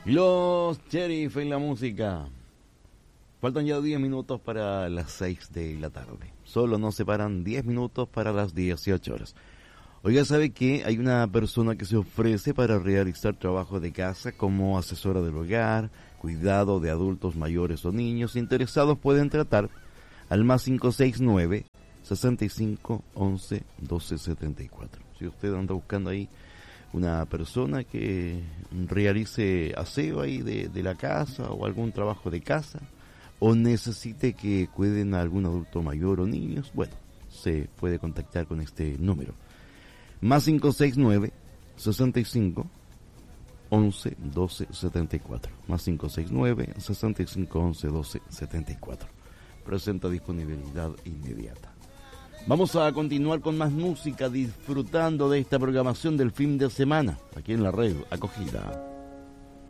Los Sheriff en la música. Faltan ya 10 minutos para las 6 de la tarde. Solo nos separan 10 minutos para las 18 horas. Oiga, ¿sabe que hay una persona que se ofrece para realizar trabajo de casa como asesora del hogar, cuidado de adultos mayores o niños? Interesados pueden tratar al más 569 65 11 12 74. Si usted anda buscando ahí una persona que realice aseo ahí de la casa o algún trabajo de casa, o necesite que cuiden a algún adulto mayor o niños, bueno, se puede contactar con este número. Más 569 65 11 12 74. Más 569 65 11 12 74. Presenta disponibilidad inmediata. Vamos a continuar con más música, disfrutando de esta programación del fin de semana, aquí en la red Acogida.